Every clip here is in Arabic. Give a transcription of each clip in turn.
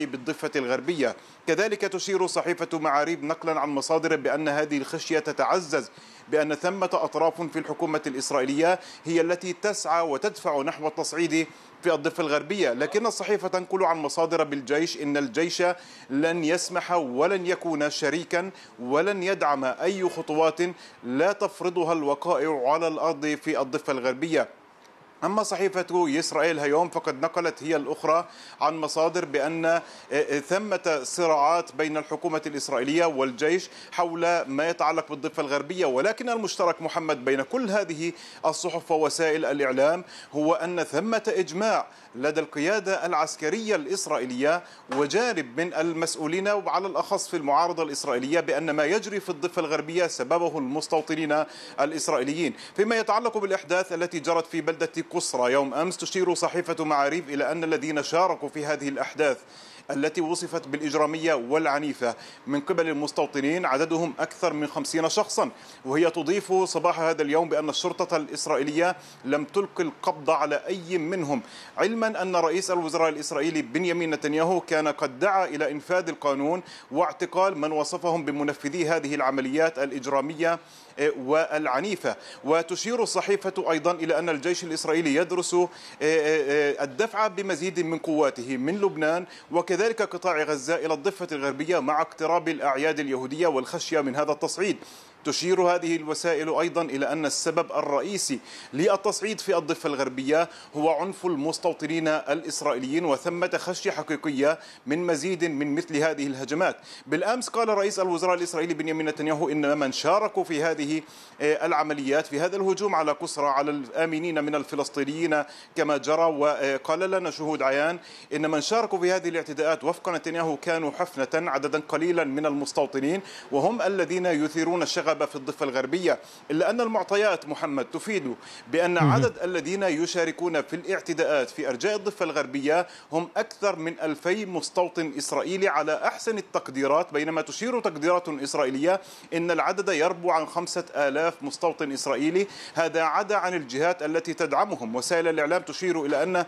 بالضفة الغربية. كذلك تشير صحيفة معاريف نقلا عن مصادر بأن هذه الخشية تتعزز، بأن ثمة أطراف في الحكومة الإسرائيلية هي التي تسعى وتدفع نحو التصعيد في الضفة الغربية. لكن الصحيفة تنقل عن مصادر بالجيش إن الجيش لن يسمح ولن يكون شريكا ولن يدعم أي خطوات لا تفرضها الوقائع على الأرض في الضفة الغربية. أما صحيفة إسرائيل هيوم فقد نقلت هي الأخرى عن مصادر بأن ثمة صراعات بين الحكومة الإسرائيلية والجيش حول ما يتعلق بالضفة الغربية، ولكن المشترك محمد بين كل هذه الصحف ووسائل الإعلام هو أن ثمة إجماع لدى القيادة العسكرية الإسرائيلية وجانب من المسؤولين وعلى الأخص في المعارضة الإسرائيلية بأن ما يجري في الضفة الغربية سببه المستوطنين الإسرائيليين. فيما يتعلق بالأحداث التي جرت في بلدة قصرى يوم أمس، تشير صحيفة معاريف إلى أن الذين شاركوا في هذه الأحداث التي وصفت بالإجرامية والعنيفة من قبل المستوطنين عددهم أكثر من 50 شخصا، وهي تضيف صباح هذا اليوم بأن الشرطة الإسرائيلية لم تلقي القبض على أي منهم، علما أن رئيس الوزراء الإسرائيلي بنيامين نتنياهو كان قد دعا إلى إنفاذ القانون واعتقال من وصفهم بمنفذي هذه العمليات الإجرامية والعنيفة. وتشير الصحيفة أيضا إلى أن الجيش الإسرائيلي يدرس الدفع بمزيد من قواته من لبنان وكذلك قطاع غزة إلى الضفة الغربية مع اقتراب الأعياد اليهودية والخشية من هذا التصعيد. تشير هذه الوسائل أيضا إلى أن السبب الرئيسي للتصعيد في الضفة الغربية هو عنف المستوطنين الإسرائيليين، وثمة خشية حقيقية من مزيد من مثل هذه الهجمات. بالأمس قال رئيس الوزراء الإسرائيلي بنيامين نتنياهو إن من شاركوا في هذه العمليات في هذا الهجوم على قسرى على الآمنين من الفلسطينيين كما جرى، وقال لنا شهود عيان إن من شاركوا في هذه الاعتداءات وفق نتنياهو كانوا حفنة عددا قليلا من المستوطنين وهم الذين يثيرون الشغب في الضفة الغربية. إلا أن المعطيات محمد تفيد بأن عدد الذين يشاركون في الاعتداءات في أرجاء الضفة الغربية هم أكثر من 2000 مستوطن إسرائيلي على أحسن التقديرات، بينما تشير تقديرات إسرائيلية إن العدد يربو عن 5000 مستوطن إسرائيلي، هذا عدا عن الجهات التي تدعمهم. وسائل الإعلام تشير إلى أن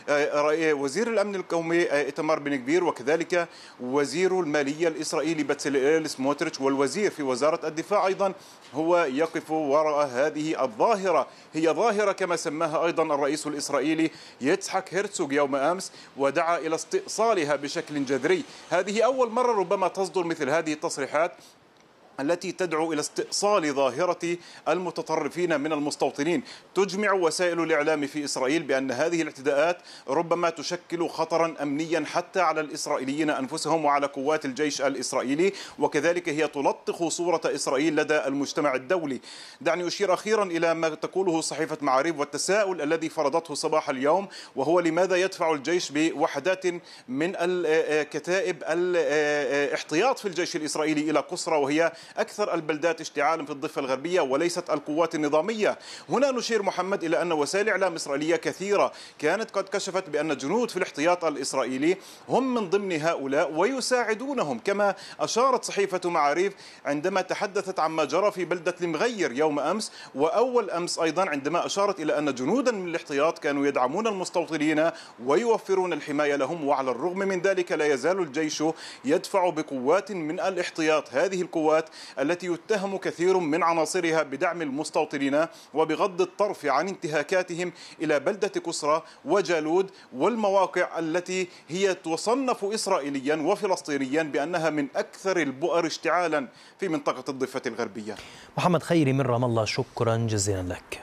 وزير الأمن القومي إيتمار بن غفير وكذلك وزير المالية الإسرائيلي بتسليل سموتريتش والوزير في وزارة الدفاع أيضا هو يقف وراء هذه الظاهرة. هي ظاهرة كما سماها أيضا الرئيس الإسرائيلي يتسحك هيرتسوغ يوم أمس ودعا إلى استئصالها بشكل جذري. هذه أول مرة ربما تصدر مثل هذه التصريحات التي تدعو إلى استئصال ظاهرة المتطرفين من المستوطنين. تجمع وسائل الإعلام في إسرائيل بأن هذه الاعتداءات ربما تشكل خطرا أمنيا حتى على الإسرائيليين أنفسهم وعلى قوات الجيش الإسرائيلي، وكذلك هي تلطخ صورة إسرائيل لدى المجتمع الدولي. دعني أشير أخيرا إلى ما تقوله صحيفة معاريف والتساؤل الذي فرضته صباح اليوم، وهو لماذا يدفع الجيش بوحدات من الكتائب الاحتياط في الجيش الإسرائيلي إلى قسرى وهي أكثر البلدات اشتعالا في الضفة الغربية وليست القوات النظامية. هنا نشير محمد إلى أن وسائل إعلام إسرائيلية كثيرة كانت قد كشفت بأن جنود في الاحتياط الإسرائيلي هم من ضمن هؤلاء ويساعدونهم، كما أشارت صحيفة معاريف عندما تحدثت عما جرى في بلدة المغير يوم أمس وأول أمس أيضا، عندما أشارت إلى أن جنودا من الاحتياط كانوا يدعمون المستوطنين ويوفرون الحماية لهم، وعلى الرغم من ذلك لا يزال الجيش يدفع بقوات من الاحتياط. هذه القوات التي يتهم كثير من عناصرها بدعم المستوطنين وبغض الطرف عن انتهاكاتهم إلى بلدة قسرى وجالود والمواقع التي هي تصنف إسرائيليا وفلسطينيا بأنها من أكثر البؤر اشتعالا في منطقة الضفة الغربية. محمد خيري من رام الله، شكرا جزيلا لك.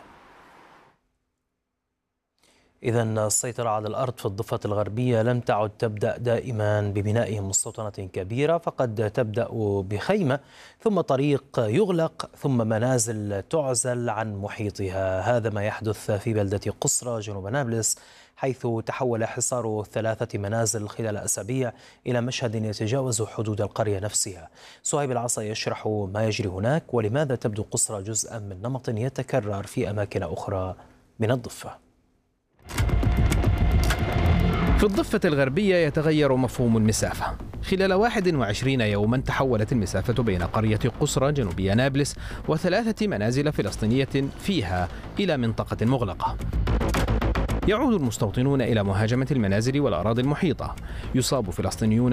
إذن السيطرة على الأرض في الضفة الغربية لم تعد تبدأ دائما ببناء مستوطنة كبيرة، فقد تبدأ بخيمة ثم طريق يغلق ثم منازل تعزل عن محيطها. هذا ما يحدث في بلدة قسرى جنوب نابلس، حيث تحول حصار 3 منازل خلال أسابيع إلى مشهد يتجاوز حدود القرية نفسها. صهيب العصا يشرح ما يجري هناك ولماذا تبدو قسرى جزءا من نمط يتكرر في أماكن أخرى من الضفة. في الضفة الغربية يتغير مفهوم المسافة. خلال 21 يوما تحولت المسافة بين قرية قسرى جنوبية نابلس و3 منازل فلسطينية فيها إلى منطقة مغلقة. يعود المستوطنون إلى مهاجمة المنازل والأراضي المحيطة. يصاب فلسطينيون